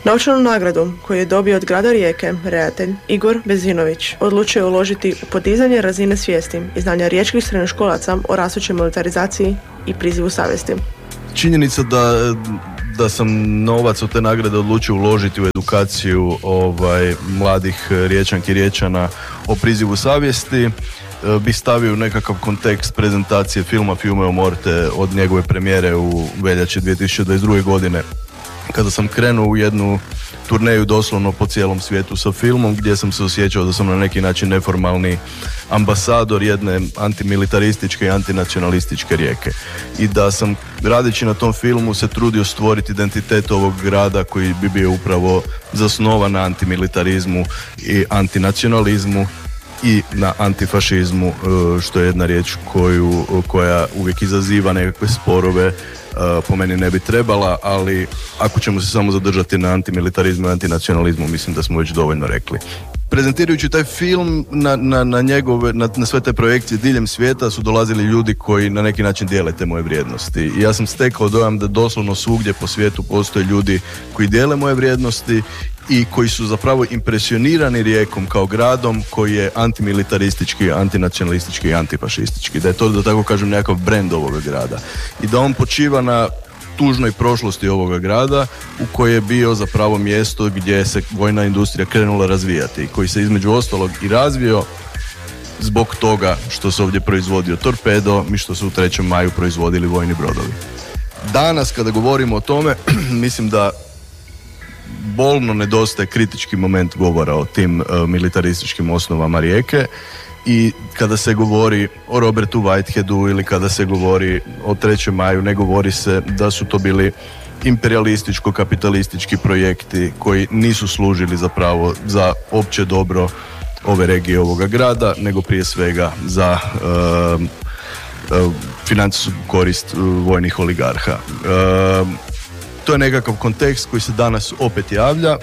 Novčanu nagradu koju je dobio od grada Rijeke redatelj Igor Bezinović odlučio je uložiti u podizanje razine svijesti i znanja riječkih srednjoškolaca o rastućoj militarizaciji i prizivu savjesti. Činjenica da sam novac od te nagrade odlučio uložiti u edukaciju mladih Riječanki i Riječana o prizivu savjesti bi stavio u nekakav kontekst prezentacije filma Fiume o Morte od njegove premijere u veljači 2022. godine. Kada sam krenuo u jednu turneju doslovno po cijelom svijetu sa filmom, gdje sam se osjećao da sam na neki način neformalni ambasador jedne antimilitarističke i antinacionalističke Rijeke. I da sam, radeći na tom filmu, se trudio stvoriti identitet ovog grada koji bi bio upravo zasnovan na antimilitarizmu i antinacionalizmu i na antifašizmu, što je jedna riječ koja uvijek izaziva nekakve sporove, po meni ne bi trebala, ali ako ćemo se samo zadržati na antimilitarizmu i antinacionalizmu, mislim da smo već dovoljno rekli. Prezentirajući taj film na sve te projekcije diljem svijeta su dolazili ljudi koji na neki način dijele te moje vrijednosti. I ja sam stekao dojam da doslovno svugdje po svijetu postoje ljudi koji dijele moje vrijednosti i koji su zapravo impresionirani Rijekom kao gradom koji je antimilitaristički, antinacionalistički i antifašistički. Da je to, da tako kažem, nekakav brend ovoga grada. I da on počiva na tužnoj prošlosti ovoga grada u koje je bio zapravo mjesto gdje se vojna industrija krenula razvijati i koji se između ostalog i razvio zbog toga što se ovdje proizvodio torpedo i što su u 3. maju proizvodili vojni brodovi. Danas kada govorimo o tome, mislim da bolno nedostaje kritički moment govora o tim militarističkim osnovama Rijeke i kada se govori o Robertu Whiteheadu ili kada se govori o 3. maju, ne govori se da su to bili imperialističko-kapitalistički projekti koji nisu služili zapravo za opće dobro ove regije, ovoga grada, nego prije svega za financijsku korist vojnih oligarha. To je nekakav kontekst koji se danas opet javlja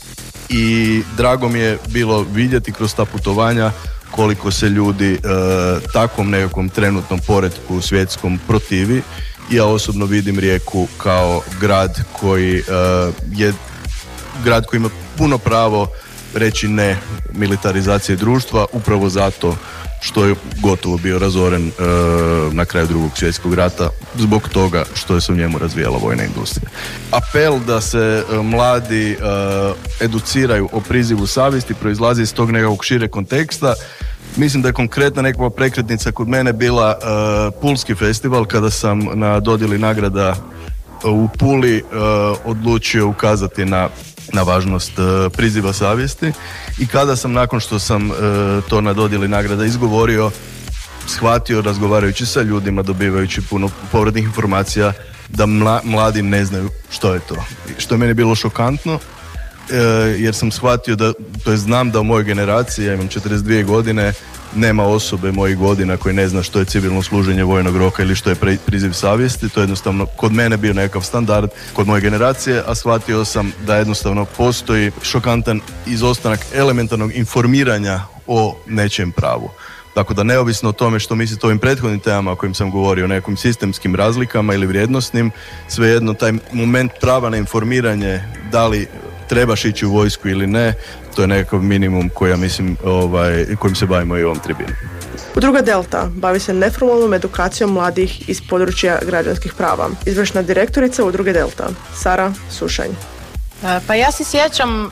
i drago mi je bilo vidjeti kroz ta putovanja koliko se ljudi takvom nekakvom trenutnom poretku svjetskom protivi. Ja osobno vidim Rijeku kao grad koji je grad koji ima puno pravo reći ne militarizaciji društva, upravo zato što je gotovo bio razoren na kraju Drugog svjetskog rata zbog toga što je se u njemu razvijala vojna industrija. Apel da se mladi educiraju o prizivu savjesti proizlazi iz tog nekakvog šire konteksta. Mislim da je konkretna nekakva prekretnica kod mene bila Pulski festival kada sam na dodjeli nagrada u Puli odlučio ukazati na važnost priziva savjesti i kada sam nakon što sam to na dodjeli nagrada izgovorio, shvatio razgovarajući sa ljudima, dobivajući puno povratnih informacija da mladi ne znaju što je to. Što je meni bilo šokantno, jer sam shvatio znam da u mojoj generaciji, ja imam 42 godine, nema osobe mojih godina koji ne zna što je civilno služenje vojnog roka ili što je priziv savjesti. To je jednostavno kod mene bio nekakav standard kod moje generacije, a shvatio sam da jednostavno postoji šokantan izostanak elementarnog informiranja o nečijem pravu. Tako da neovisno o tome što mislite o ovim prethodnim temama o kojim sam govorio, o nekim sistemskim razlikama ili vrijednostnim, svejedno taj moment prava na informiranje, da li trebaš ići u vojsku ili ne, to je nekakav minimum kojim se bavimo i u ovom tribinu. Udruga Delta bavi se neformalnom edukacijom mladih iz područja građanskih prava. Izvršna direktorica Udruge Delta, Sara Sušanj. Pa ja se sjećam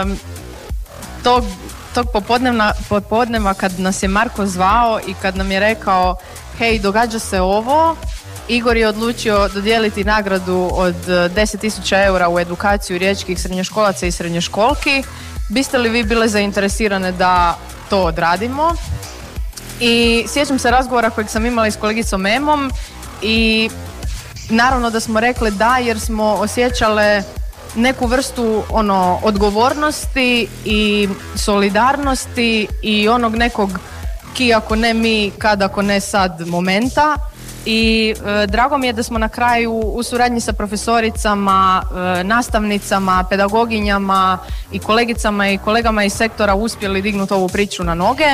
tog popodneva kad nas je Marko zvao i kad nam je rekao hej, događa se ovo, Igor je odlučio dodijeliti nagradu od 10.000 eura u edukaciju riječkih srednjoškolaca i srednjoškolki. Biste li vi bile zainteresirane da to odradimo? I sjećam se razgovora kojeg sam imala s kolegicom Emom i naravno da smo rekli da, jer smo osjećale neku vrstu odgovornosti i solidarnosti i onog nekog ki ako ne mi, kad ako ne sad momenta. I drago mi je da smo na kraju u suradnji sa profesoricama, nastavnicama, pedagoginjama i kolegicama i kolegama iz sektora uspjeli dignuti ovu priču na noge.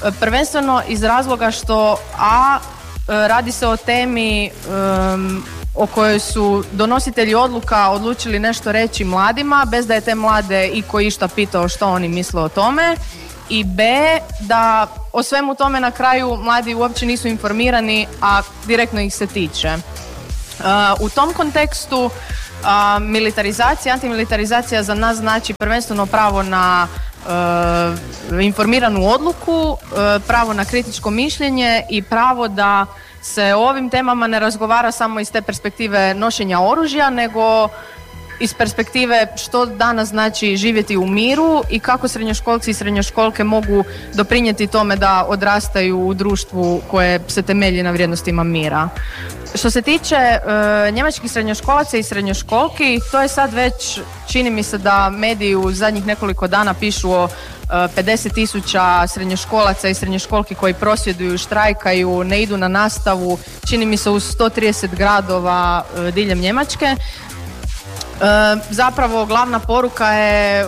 Prvenstveno iz razloga što radi se o temi o kojoj su donositelji odluka odlučili nešto reći mladima bez da je te mlade iko išta pitao što oni misle o tome, i B, da o svemu tome na kraju mladi uopće nisu informirani, a direktno ih se tiče. U tom kontekstu militarizacija, antimilitarizacija za nas znači prvenstveno pravo na informiranu odluku, pravo na kritičko mišljenje i pravo da se o ovim temama ne razgovara samo iz te perspektive nošenja oružja, nego iz perspektive što danas znači živjeti u miru i kako srednjoškolci i srednjoškolke mogu doprinijeti tome da odrastaju u društvu koje se temelji na vrijednostima mira. Što se tiče njemačkih srednjoškolaca i srednjoškolki, to je sad već, čini mi se da mediji u zadnjih nekoliko dana pišu o 50,000 srednjoškolaca i srednjoškolki koji prosvjeduju, štrajkaju, ne idu na nastavu, čini mi se u 130 gradova diljem Njemačke. Zapravo glavna poruka je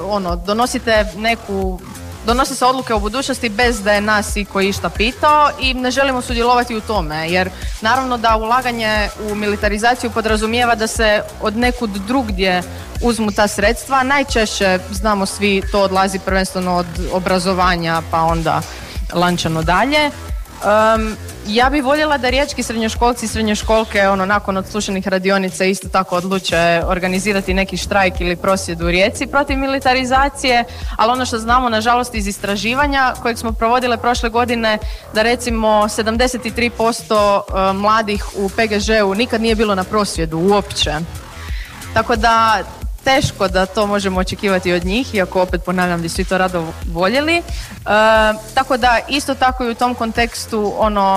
donose se odluke o budućnosti bez da je nas iko išta pitao i ne želimo sudjelovati u tome, jer naravno da ulaganje u militarizaciju podrazumijeva da se od nekud drugdje uzmu ta sredstva. Najčešće, znamo svi, to odlazi prvenstveno od obrazovanja pa onda lančano dalje. Ja bih voljela da riječki srednjoškolci i srednjoškolke nakon odslušanih radionica isto tako odluče organizirati neki štrajk ili prosvjed u Rijeci protiv militarizacije, ali ono što znamo nažalost iz istraživanja kojeg smo provodile prošle godine, da recimo 73% mladih u PGŽ-u nikad nije bilo na prosvjedu uopće. Tako da teško da to možemo očekivati od njih, iako opet ponavljam bi svi to rado voljeli. Tako da isto tako i u tom kontekstu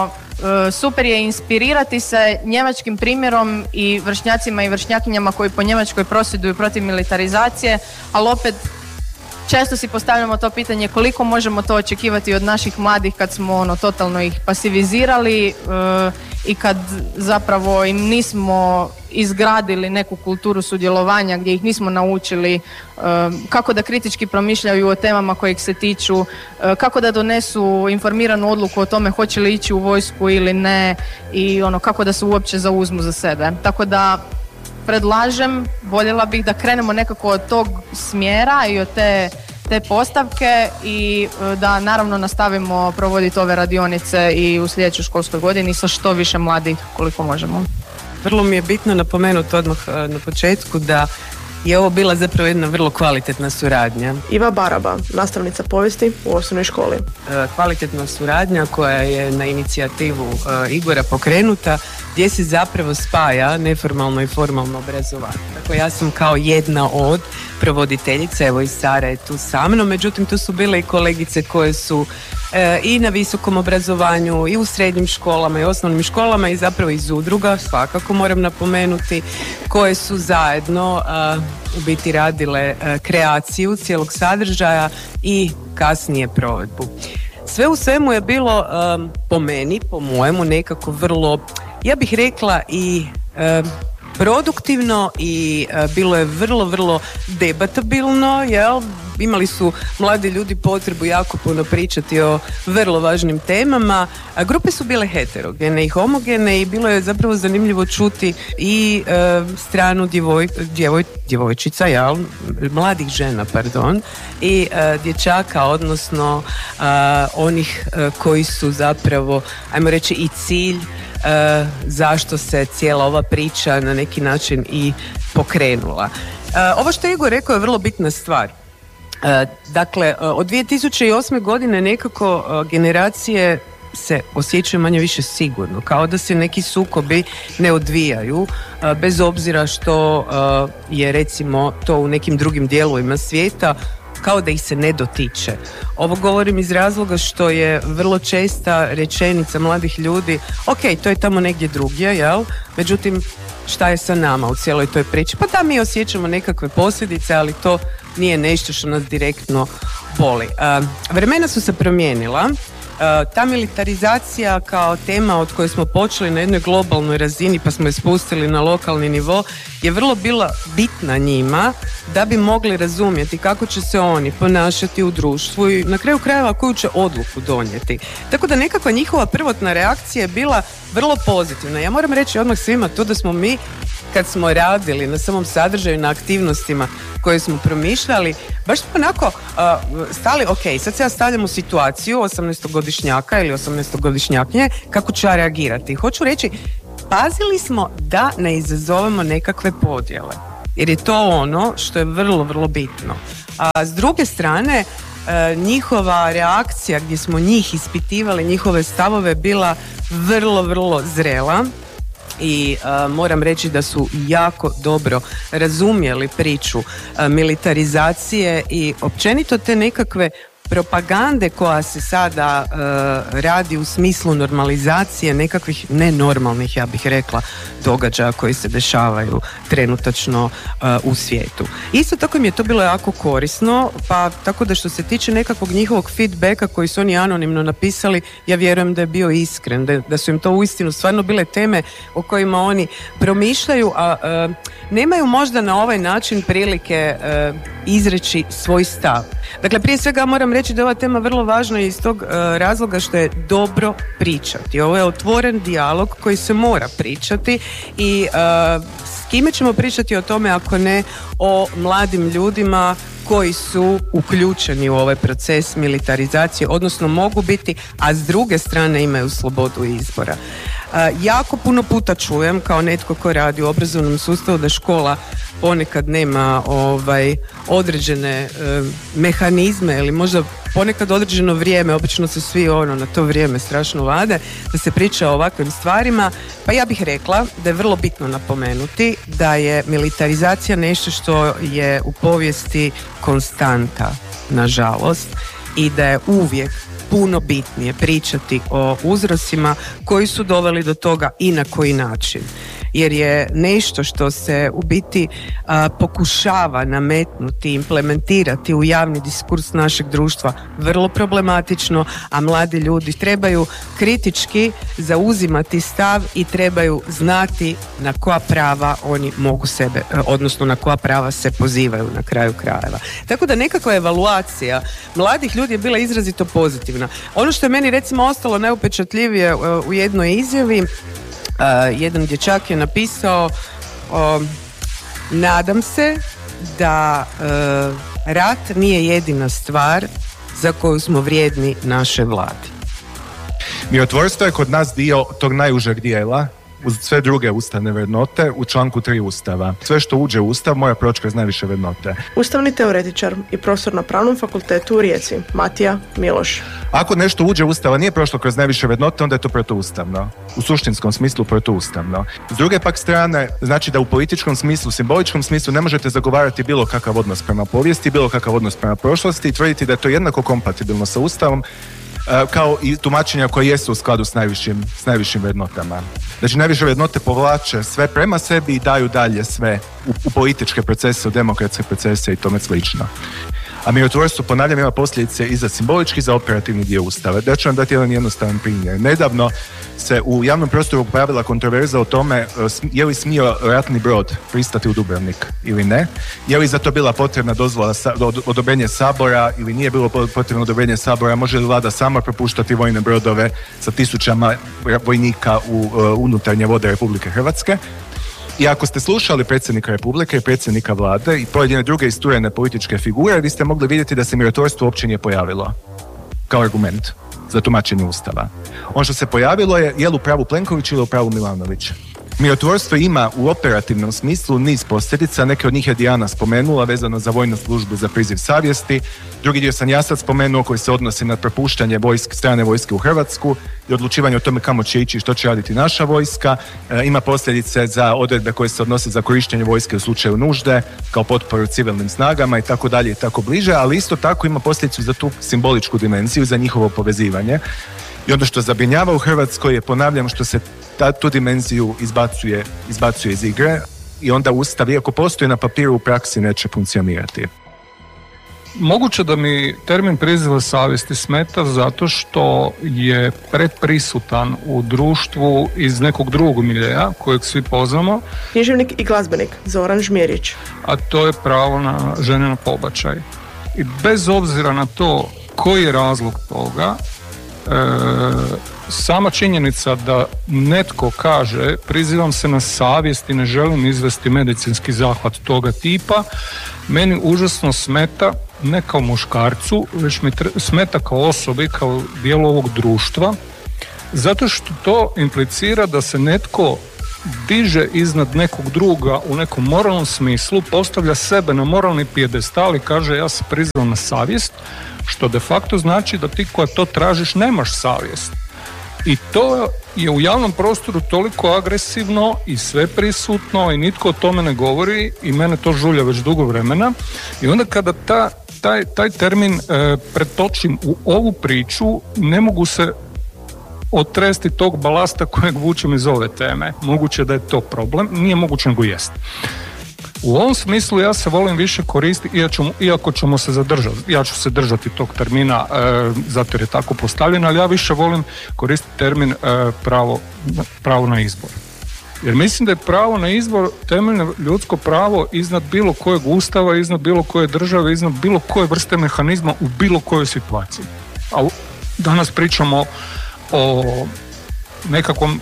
super je inspirirati se njemačkim primjerom i vršnjacima i vršnjakinjama koji po Njemačkoj prosvjeduju protiv militarizacije, ali opet često si postavljamo to pitanje koliko možemo to očekivati od naših mladih kad smo totalno ih pasivizirali i kad zapravo im nismo izgradili neku kulturu sudjelovanja gdje ih nismo naučili kako da kritički promišljaju o temama koje ih se tiču, kako da donesu informiranu odluku o tome hoće li ići u vojsku ili ne i kako da se uopće zauzmu za sebe. Tako da predlažem, voljela bih da krenemo nekako od tog smjera i od te postavke i da naravno nastavimo provoditi ove radionice i u sljedećoj školskoj godini sa što više mladih koliko možemo. Vrlo mi je bitno napomenuti odmah na početku da je ovo bila zapravo jedna vrlo kvalitetna suradnja. Iva Baraba, nastavnica povijesti u osnovnoj školi. Kvalitetna suradnja koja je na inicijativu Igora pokrenuta, gdje se zapravo spaja neformalno i formalno obrazovanje. Dakle, ja sam kao jedna od provoditeljica, evo i Sara je tu sa mnom, međutim tu su bile i kolegice koje su i na visokom obrazovanju i u srednjim školama i osnovnim školama i zapravo iz udruga, svakako moram napomenuti, koje su zajedno u biti radile kreaciju cijelog sadržaja i kasnije provedbu. Sve u svemu je bilo po meni, po mojemu nekako vrlo, ja bih rekla i produktivno i bilo je vrlo, vrlo debatabilno, jel? Imali su mladi ljudi potrebu jako puno pričati o vrlo važnim temama. Grupe su bile heterogene i homogene i bilo je zapravo zanimljivo čuti i stranu djevojčica, jel? Mladih žena, pardon, i dječaka, odnosno onih koji su zapravo, ajmo reći, i cilj zašto se cijela ova priča na neki način i pokrenula. Ovo što je Igor rekao je vrlo bitna stvar. Dakle, od 2008. godine nekako generacije se osjećaju manje više sigurno, kao da se neki sukobi ne odvijaju, bez obzira što je recimo to u nekim drugim dijelovima svijeta, kao da ih se ne dotiče. Ovo govorim iz razloga što je vrlo česta rečenica mladih ljudi, ok, to je tamo negdje drugdje, jel? Međutim, šta je sa nama u cijeloj toj priči? Pa da, mi osjećamo nekakve posljedice, ali to nije nešto što nas direktno boli. Vremena su se promijenila Ta militarizacija kao tema od koje smo počeli na jednoj globalnoj razini pa smo je spustili na lokalni nivo je vrlo bila bitna njima da bi mogli razumjeti kako će se oni ponašati u društvu i na kraju krajeva koju će odluku donijeti. Tako da nekakva njihova prvotna reakcija je bila vrlo pozitivna. Ja moram reći odmah svima to da smo mi kad smo radili na samom sadržaju, na aktivnostima koje smo promišljali, baš smo onako stali, ok, sad se ja stavljam u situaciju 18-godišnjaka ili 18-godišnjaknje, kako ću ja reagirati. Hoću reći, pazili smo da ne izazovemo nekakve podjele, jer je to ono što je vrlo, vrlo bitno. A s druge strane, njihova reakcija gdje smo njih ispitivali, njihove stavove bila vrlo, vrlo zrela. I moram reći da su jako dobro razumjeli priču militarizacije i općenito te nekakve propagande koja se sada radi u smislu normalizacije nekakvih nenormalnih, ja bih rekla, događaja koji se dešavaju trenutačno u svijetu. Isto tako im je to bilo jako korisno, pa tako da što se tiče nekakvog njihovog feedbacka koji su oni anonimno napisali, ja vjerujem da je bio iskren, da su im to uistinu stvarno bile teme o kojima oni promišljaju, a nemaju možda na ovaj način prilike izreći svoj stav. Dakle, prije svega moram reći da je ova tema vrlo važna iz tog razloga što je dobro pričati. Ovo je otvoren dijalog koji se mora pričati i s kime ćemo pričati o tome ako ne o mladim ljudima koji su uključeni u ovaj proces militarizacije, odnosno mogu biti, a s druge strane imaju slobodu izbora. Jako puno puta čujem kao netko ko radi u obrazovnom sustavu da škola ponekad nema određene mehanizme ili možda ponekad određeno vrijeme, obično se svi na to vrijeme strašno vade, da se priča o ovakvim stvarima, pa ja bih rekla da je vrlo bitno napomenuti da je militarizacija nešto što je u povijesti konstanta, nažalost, i da je uvijek puno bitnije pričati o uzrocima koji su doveli do toga i na koji način. Jer je nešto što se u biti pokušava nametnuti, implementirati u javni diskurs našeg društva vrlo problematično, a mladi ljudi trebaju kritički zauzimati stav i trebaju znati na koja prava oni mogu sebe, odnosno na koja prava se pozivaju na kraju krajeva. Tako da nekakva evaluacija mladih ljudi je bila izrazito pozitivna. Ono što je meni recimo ostalo najupečatljivije u jednoj izjavi, jedan dječak je napisao: nadam se da rat nije jedina stvar za koju smo vrijedni naše vlade. Mirotvorstvo je kod nas dio tog najužeg dijela uz sve druge ustavne vrednote u članku 3 Ustava. Sve što uđe u Ustav mora proći kroz najviše vrednote. Ustavni teoretičar i profesor na Pravnom fakultetu u Rijeci, Matija Miloš. Ako nešto uđe u Ustava nije prošlo kroz najviše vrednote, onda je to protuustavno. U suštinskom smislu protuustavno. S druge pak strane, znači da u političkom smislu, simboličkom smislu ne možete zagovarati bilo kakav odnos prema povijesti, bilo kakav odnos prema prošlosti i tvrditi da je to jednako kompatibilno sa Ustavom, kao i tumačenja koje jesu u skladu s najvišim vrednotama. Znači, najviše vrednote povlače sve prema sebi i daju dalje sve u političke procese, u demokratske procese i tome slično. A mirotvorstvo, ponavljam, ima posljedice i za simbolički i za operativni dio Ustava. Da ću vam dati jedan jednostavan primjer. Nedavno se u javnom prostoru pojavila kontroverza o tome je li smio ratni brod pristati u Dubrovnik ili ne. Je li za to bila potrebna dozvola, odobrenje Sabora ili nije bilo potrebno odobrenje Sabora. Može li vlada sama propuštati vojne brodove sa tisućama vojnika u unutarnje vode Republike Hrvatske. I ako ste slušali predsjednika Republike i predsjednika vlade i pojedine druge isturene političke figure, vi ste mogli vidjeti da se mirotvorstvo uopće nije pojavilo kao argument za tumačenje Ustava. Ono što se pojavilo je li u pravu Plenković ili u pravu Milanović. Mirotvorstvo ima u operativnom smislu niz posljedica, neke od njih je Dijana spomenula vezano za vojnu službu za priziv savjesti, drugi dio sam ja sad spomenuo koji se odnosi na propuštanje strane vojske u Hrvatsku i odlučivanje o tome kamo će ići i što će raditi naša vojska, ima posljedice za odredbe koje se odnose za korištenje vojske u slučaju nužde, kao potporu civilnim snagama i tako dalje i tako bliže, ali isto tako ima posljedicu za tu simboličku dimenziju, za njihovo povezivanje. I ono što zabrinjava u Hrvatskoj je, ponavljam, što se tu dimenziju izbacuje iz igre i onda Ustav, iako postoji na papiru, u praksi neće funkcionirati. Moguće da mi termin priziva savjesti smeta zato što je predprisutan u društvu iz nekog drugog miljeja kojeg svi poznamo. Književnik i glazbenik Zoran Žmjerić. A to je pravo na žene na pobačaj. I bez obzira na to koji je razlog toga, sama činjenica da netko kaže prizivam se na savjest i ne želim izvesti medicinski zahvat toga tipa, meni užasno smeta, ne kao muškarcu, već mi smeta kao osobi, kao dijelu ovog društva, zato što to implicira da se netko diže iznad nekog druga u nekom moralnom smislu, postavlja sebe na moralni pijedestal i kaže ja se prizivam na savjest, što de facto znači da ti koja to tražiš nemaš savjest. I to je u javnom prostoru toliko agresivno i sve prisutno i nitko o tome ne govori i mene to žulja već dugo vremena. I onda kada taj termin pretočim u ovu priču, ne mogu se otresti tog balasta kojeg vučem iz ove teme. Moguće da je to problem, nije moguće nego jest. U ovom smislu ja se volim više koristiti, iako ćemo se zadržati, ja ću se držati tog termina zato jer je tako postavljen, ali ja više volim koristiti termin pravo na izbor. Jer mislim da je pravo na izbor temeljno ljudsko pravo iznad bilo kojeg ustava, iznad bilo koje države, iznad bilo koje vrste mehanizma u bilo kojoj situaciji. A danas pričamo o nekakvom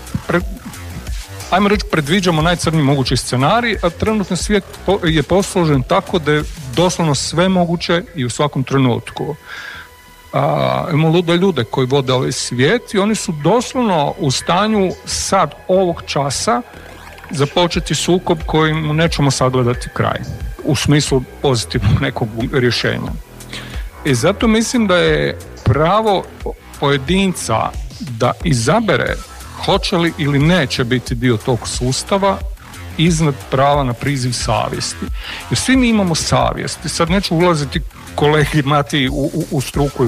ajmo reći, predviđamo najcrniji mogući scenarij, a trenutno svijet je posložen tako da je doslovno sve moguće i u svakom trenutku. Imamo lude ljude koji vode ovaj svijet i oni su doslovno u stanju sad ovog časa započeti sukob kojim nećemo sagledati kraj u smislu pozitivnog nekog rješenja. I zato mislim da je pravo pojedinca da izabere hoće li ili neće biti dio tog sustava iznad prava na priziv savjesti. Jer svi mi imamo savjesti. Sad neću ulaziti kolegi Mati u struku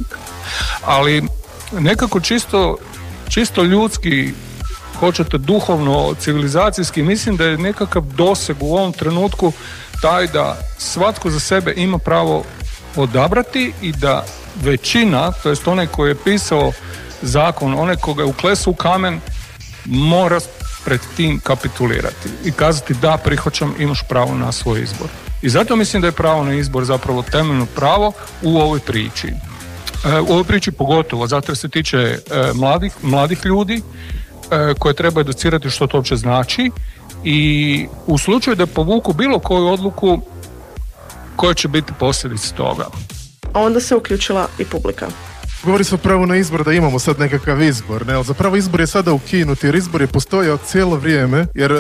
ali nekako čisto ljudski, hoćete duhovno, civilizacijski, mislim da je nekakav doseg u ovom trenutku taj da svatko za sebe ima pravo odabrati i da većina, to jest onaj koji je pisao zakon, onaj koga je uklesao u kamen, mora pred tim kapitulirati i kazati da, prihvaćam, imaš pravo na svoj izbor. I zato mislim da je pravo na izbor zapravo temeljno pravo u ovoj priči. U ovoj priči pogotovo, zato jer se tiče mladih ljudi koje treba educirati što to uopće znači i u slučaju da povuku bilo koju odluku koja će biti posljedica toga. A onda se uključila i publika. Govori se o pravu na izbor, da imamo sad nekakav izbor, ne? Ali zapravo izbor je sada ukinut, jer izbor je postojao cijelo vrijeme, jer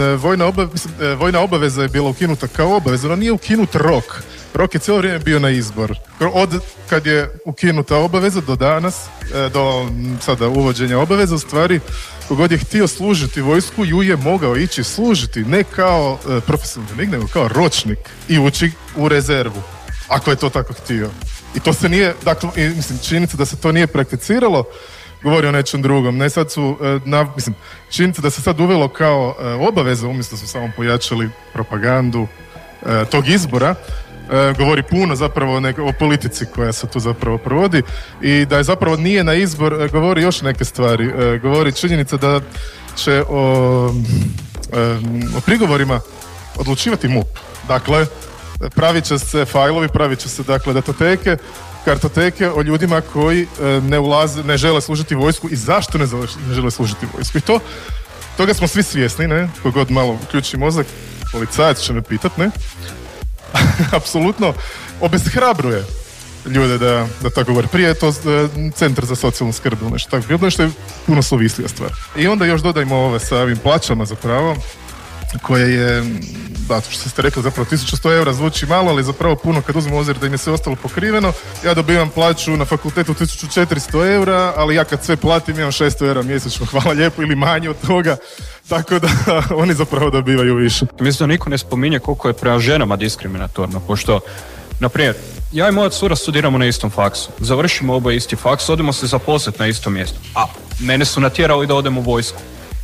vojna obaveza je bila ukinuta kao obaveza, no nije ukinut rok. Rok je cijelo vrijeme bio na izbor. Od kad je ukinuta obaveza do danas, do sada uvođenja obaveza, u stvari, kogod je htio služiti vojsku, ju je mogao ići služiti, ne kao profesionalnik, nego kao ročnik i ući u rezervu, ako je to tako htio. I to se nije, dakle, mislim, činjenica da se to nije prakticiralo, govori o nečem drugom. Ne, sad su, činjenica da se sad uvelo kao obaveza, umjesto su samo pojačali propagandu tog izbora, govori puno zapravo o politici koja se tu zapravo provodi i da je zapravo nije na izbor, govori još neke stvari. Govori činjenica da će o prigovorima odlučivati MUP. Dakle, pravit će se fajlovi, pravit će se dakle datoteke, kartoteke o ljudima koji ne žele služiti vojsku i zašto ne žele služiti vojsku. I toga smo svi svjesni, ne? Kogod malo uključi mozak, policajac će me pitat, ne? Apsolutno obeshrabruje ljude da tako govori. Prije je to centar za socijalnu skrb, nešto tako bilo, što je puno slovislija stvar. I onda još dodajmo ove sa ovim plaćama zapravo, koje je, da, što ste rekli, zapravo 1100 eura zvuči malo, ali zapravo puno kad uzmemo obzir da im je sve ostalo pokriveno. Ja dobivam plaću na fakultetu 1400 eura, ali ja kad sve platim imam 600 eura mjesečno, hvala lijepo, ili manje od toga, tako da oni zapravo dobivaju više. Mislim da niko ne spominje koliko je prema ženama diskriminatorno, pošto, na primjer, ja i moja cura studiramo na istom faksu, završimo oba isti faks, odemo se zaposliti na istom mjestu, a mene su natjerali da odem u vojsku.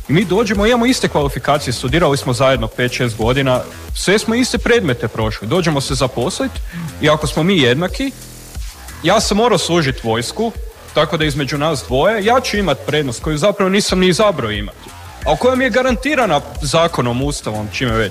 I mi dođemo, imamo iste kvalifikacije, studirali smo zajedno 5-6 godina, sve smo iste predmete prošli, dođemo se zaposliti i ako smo mi jednaki, ja sam morao služiti vojsku, tako da između nas dvoje, ja ću imati prednost koju zapravo nisam ni izabrao imati, a koja mi je garantirana zakonom, ustavom, čime već.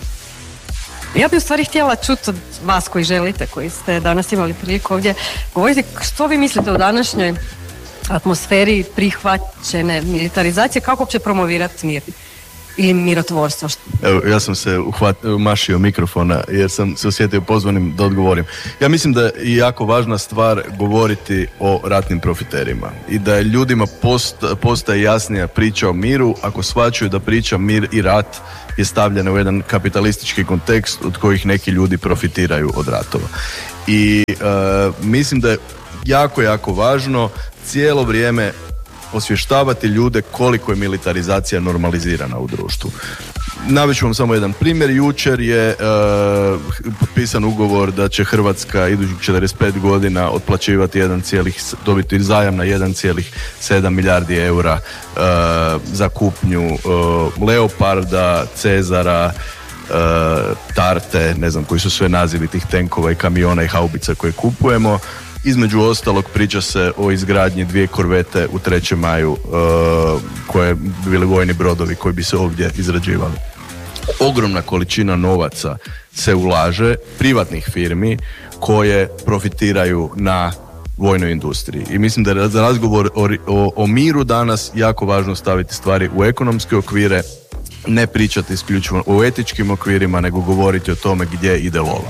Ja bih u stvari htjela čuti od vas koji želite, koji ste danas imali priliku ovdje govoriti, što vi mislite o današnjoj atmosferi prihvaćene militarizacije, kako uopće promovirati mir ili mirotvorstvo? Evo, ja sam se mašio mikrofona jer sam se osjetio pozvanim da odgovorim. Ja mislim da je jako važna stvar govoriti o ratnim profiterima i da je ljudima postaje jasnija priča o miru ako shvaćaju da priča mir i rat je stavljena u jedan kapitalistički kontekst od kojih neki ljudi profitiraju od ratova. I mislim da je jako važno cijelo vrijeme osvještavati ljude koliko je militarizacija normalizirana u društvu. Navest ću vam samo jedan primjer. Jučer je potpisan ugovor da će Hrvatska idućih 45 godina otplaćivati dobiti zajam na 1,7 milijardi eura za kupnju Leoparda, Cezara, Tarte, ne znam koji su sve nazivi tih tenkova i kamiona i haubica koje kupujemo. Između ostalog priča se o izgradnji 2 korvete u 3. maju koje bi bili vojni brodovi koji bi se ovdje izrađivali. Ogromna količina novaca se ulaže, privatnih firmi koje profitiraju na vojnoj industriji. I mislim da je za razgovor o miru danas jako važno staviti stvari u ekonomske okvire, ne pričati isključivo o etičkim okvirima, nego govoriti o tome gdje ide lova.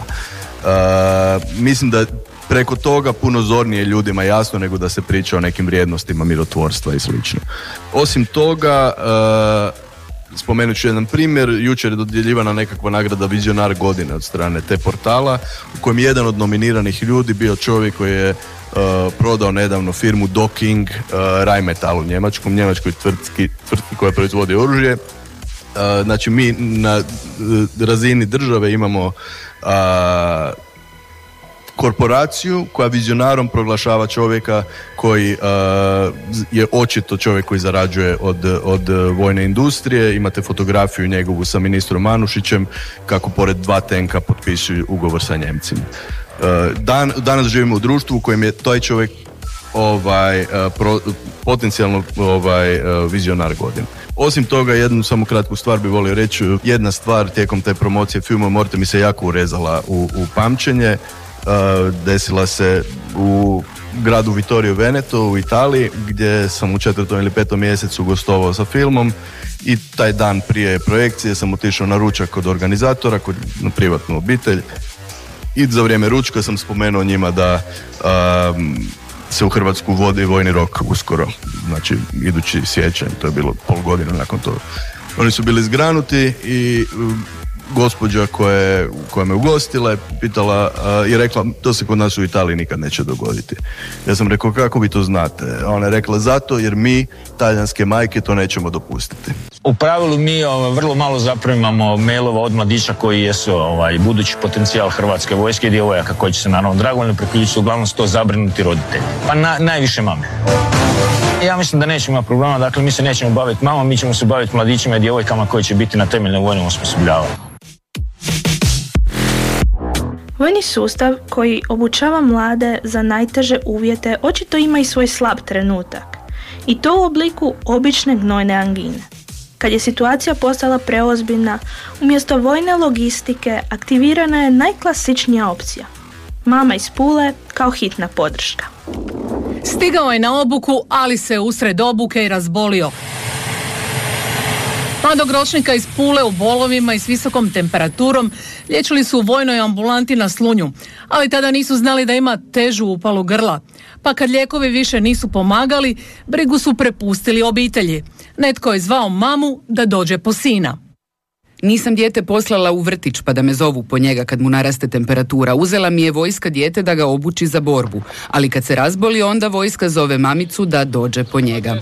Mislim da preko toga puno zornije ljudima jasno nego da se priča o nekim vrijednostima mirotvorstva i slično. Osim toga, spomenut ću jedan primjer, jučer je dodjeljivana nekakva nagrada Vizionar godine od strane te portala, u kojem je jedan od nominiranih ljudi bio čovjek koji je prodao nedavno firmu Docking Rheinmetall u njemačkoj tvrtki koja proizvodi oružje. Znači mi na razini države imamo korporaciju koja vizionarom proglašava čovjeka koji je očito čovjek koji zarađuje od vojne industrije. Imate fotografiju njegovu sa ministrom Manušićem kako pored 2 tenka potpisuju ugovor sa Njemcima. Danas živimo u društvu u kojem je taj čovjek potencijalno vizionar godine. Osim toga, jednu samo kratku stvar bih volio reći. Jedna stvar tijekom te promocije filma Morte mi se jako urezala u pamćenje. Desila se u gradu Vittorio Veneto u Italiji, gdje sam u 4. ili 5. mjesecu gostovao sa filmom i taj dan prije projekcije sam otišao na ručak kod organizatora, na privatnu obitelj, i za vrijeme ručka sam spomenuo njima da se u Hrvatsku vodi vojni rok uskoro, znači idući siječanj, to je bilo pol godine nakon toga. Oni su bili zgranuti i gospođa koja me ugostila je pitala i rekla, to se kod nas u Italiji nikad neće dogoditi. Ja sam rekao, kako vi to znate? A ona je rekla, zato jer mi, talijanske majke, to nećemo dopustiti. U pravilu mi vrlo malo zaprimamo mailova od mladića koji jesu budući potencijal Hrvatske vojske i djevojaka koji će se naravno dragovoljno priključiti, uglavnom su to zabrinuti roditelji. Pa najviše mame. Ja mislim da nećemo imati problema, dakle mi se nećemo baviti mamom, mi ćemo se baviti mladićima i djevojkama koji će biti na temeljnom vojnom osposobljavanju. Vojni sustav koji obučava mlade za najteže uvjete očito ima i svoj slab trenutak. I to u obliku obične gnojne angine. Kad je situacija postala preozbiljna, umjesto vojne logistike aktivirana je najklasičnija opcija. Mama iz Pule kao hitna podrška. Stigao je na obuku, ali se usred obuke i razbolio. Mladog ročnika iz Pule u bolovima i s visokom temperaturom liječili su u vojnoj ambulanti na Slunju, ali tada nisu znali da ima težu upalu grla. Pa kad lijekovi više nisu pomagali, brigu su prepustili obitelji. Netko je zvao mamu da dođe po sina. Nisam dijete poslala u vrtić pa da me zovu po njega kad mu naraste temperatura. Uzela mi je vojska dijete da ga obuči za borbu, ali kad se razboli onda vojska zove mamicu da dođe po njega.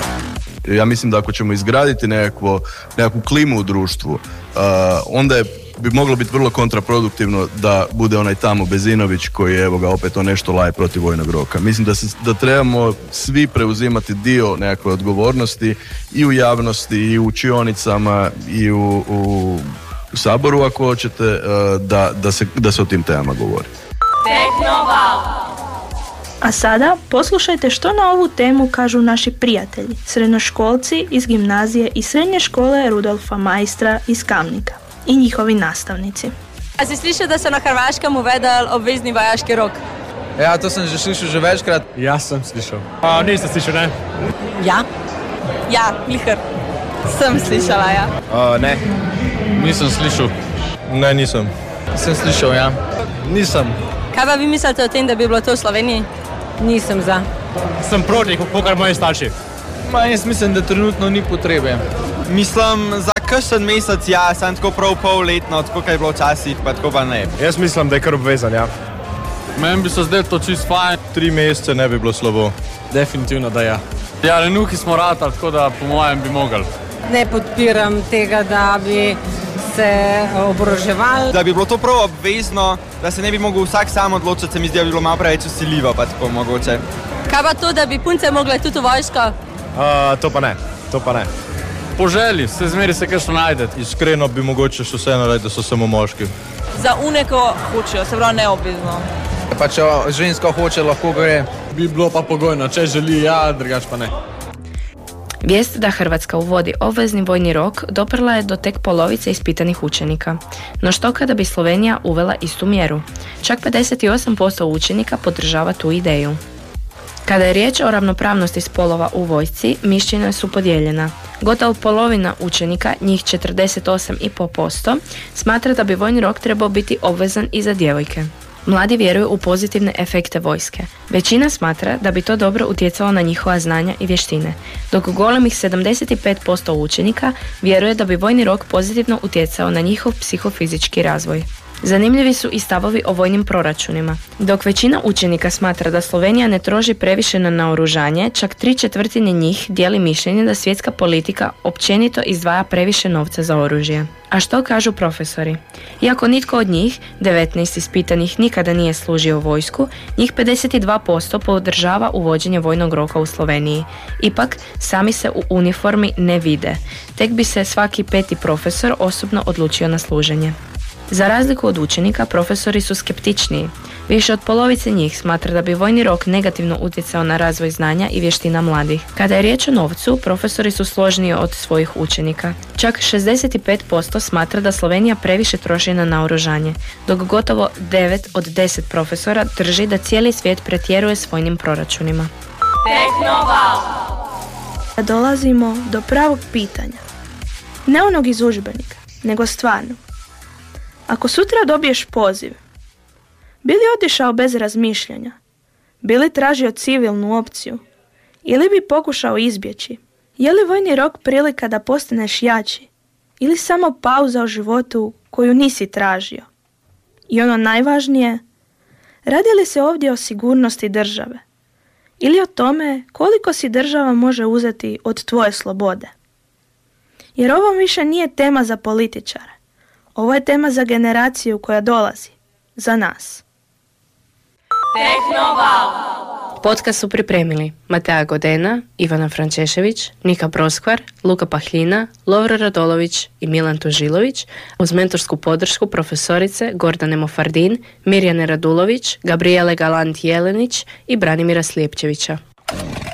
Ja mislim da ako ćemo izgraditi nekakvu klimu u društvu, onda je bi moglo biti vrlo kontraproduktivno da bude onaj tamo Bezinović koji je, evo ga, opet to nešto laje protiv vojnog roka. Mislim da trebamo svi preuzimati dio nekakve odgovornosti i u javnosti i u učionicama i u Saboru, ako hoćete, da se o tim temama govori. A sada poslušajte što na ovu temu kažu naši prijatelji, srednjoškolci iz gimnazije i srednje škole Rudolfa Majstra iz Kamnika i njihovi nastavnici. A si slišal, da so na Hrvaškem uvedli obvezni vojaški rok? Ja, to sem že slišal že večkrat. Ja sem slišal. Niste slišal, ne? Ja. Ja, glihar. Sem slišala, ja. Ne. Nisem slišal. Ne, nisem. Sem slišal, ja. Nisem. Kaj pa vi mislite o tem, da bi bilo to v Sloveniji? Nisem za. Sem proti, kakor moji starši. Jaz mislim, da trenutno ni potrebe. Mislim, za kakšen mesec ja, sem tako prav polletno, tako kaj je bilo včasih, pa tako pa ne. Jaz mislim, da je kar obvezan, ja. Meni bi se zdelo to čist fajn. 3 mesece ne bi bilo slabo. Definitivno, da ja. Ja, lenuhi smo ratali, tako da po mojem bi mogli. Ne podpiram tega, da bi se oboroževali. Da bi bilo to prav obvezno, da se ne bi mogel vsak sam odločiti, se mi zdi, da bi bilo malo preveč vsiljivo, pa tako mogoče. Kaj pa to, da bi punce mogle tudi v vojsko? To pa ne. Po želji, se zmeri se kakšno najdete. Iskreno bi mogoče še vseeno reči, da so samo moški. Za uneko hočejo, se pravi neobvezno. Pa če ženska hoče, lahko gre. Bi bilo pa pogojno, če želi ja, drugač pa ne. Vijest da Hrvatska uvodi obvezni vojni rok doprla je do tek polovice ispitanih učenika. No što kada bi Slovenija uvela istu mjeru? Čak 58% učenika podržava tu ideju. Kada je riječ o ravnopravnosti spolova u vojsci, mišljenja su podijeljena. Gotovo polovina učenika, njih 48,5%, smatra da bi vojni rok trebao biti obvezan i za djevojke. Mladi vjeruju u pozitivne efekte vojske. Većina smatra da bi to dobro utjecalo na njihova znanja i vještine, dok golemih 75% učenika vjeruje da bi vojni rok pozitivno utjecao na njihov psihofizički razvoj. Zanimljivi su i stavovi o vojnim proračunima. Dok većina učenika smatra da Slovenija ne troši previše na naoružanje, čak 3/4 njih dijeli mišljenje da svjetska politika općenito izdvaja previše novca za oružje. A što kažu profesori? Iako nitko od njih, 19 ispitanih, nikada nije služio vojsku, njih 52% podržava uvođenje vojnog roka u Sloveniji. Ipak, sami se u uniformi ne vide. Tek bi se svaki 5. profesor osobno odlučio na služenje. Za razliku od učenika, profesori su skeptičniji. Više od polovice njih smatra da bi vojni rok negativno utjecao na razvoj znanja i vještina mladih. Kada je riječ o novcu, profesori su složniji od svojih učenika. Čak 65% smatra da Slovenija previše troši na naoružanje, dok gotovo 9 od 10 profesora drži da cijeli svijet pretjeruje s vojnim proračunima. Dolazimo do pravog pitanja. Ne onog iz udžbenika, nego stvarno. Ako sutra dobiješ poziv, bi li otišao bez razmišljanja? Bi li tražio civilnu opciju? Ili bi pokušao izbjeći? Je li vojni rok prilika da postaneš jači? Ili samo pauza u životu koju nisi tražio? I ono najvažnije, radi li se ovdje o sigurnosti države? Ili o tome koliko si država može uzeti od tvoje slobode? Jer ovo više nije tema za političare. Ovo je tema za generaciju koja dolazi, za nas. Podcast su pripremili Matea Godena, Ivana Frančešević, Nika Broskvar, Luka Pahljina, Lovro Radolović i Milan Tužilović, uz mentorsku podršku profesorice Gordane Mofardin, Mirjane Radulović, Gabriele Galant Jelenić i Branimira Slijepčevića.